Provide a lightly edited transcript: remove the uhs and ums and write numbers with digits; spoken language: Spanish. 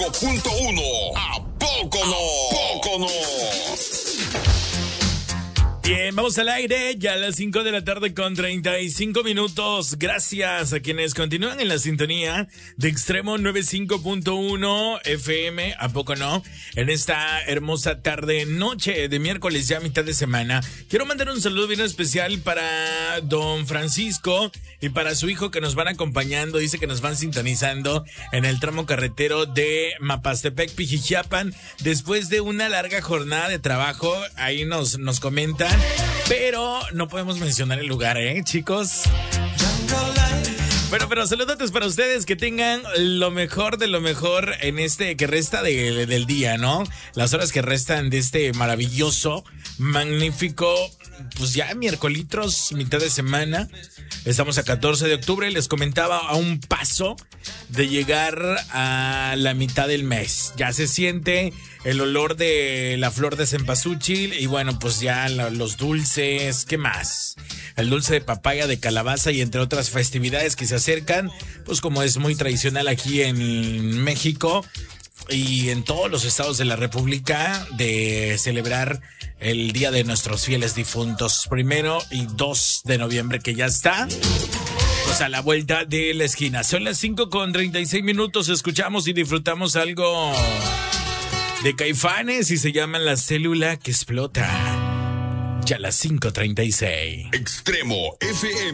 5.1. ¿A poco no? ¿A poco no? Bien, vamos al aire, ya a las 5 de la tarde con 35 minutos. Gracias a quienes continúan en la sintonía de Extremo 95.1 FM, ¿a poco no? En esta hermosa tarde, noche de miércoles, ya mitad de semana. Quiero mandar un saludo bien especial para don Francisco y para su hijo que nos van acompañando. Dice que nos van sintonizando en el tramo carretero de Mapastepec, Pijijiapan. Después de una larga jornada de trabajo, ahí nos comentan. Pero no podemos mencionar el lugar, chicos. Bueno, pero saludos para ustedes, que tengan lo mejor de lo mejor en este que resta del día, ¿no? Las horas que restan de este maravilloso, magnífico, pues ya miércoles, mitad de semana. Estamos a 14 de octubre, les comentaba, a un paso de llegar a la mitad del mes. Ya se siente el olor de la flor de cempasúchil y bueno, pues ya los dulces, ¿qué más? El dulce de papaya, de calabaza y entre otras festividades que se acercan, pues como es muy tradicional aquí en México y en todos los estados de la República, de celebrar el Día de nuestros fieles difuntos, 1 y 2 de noviembre, que ya está pues a la vuelta de la esquina. Son las 5:36 minutos, escuchamos y disfrutamos algo de Caifanes y se llama La Célula que Explota. Ya a las 5:36. Extremo FM.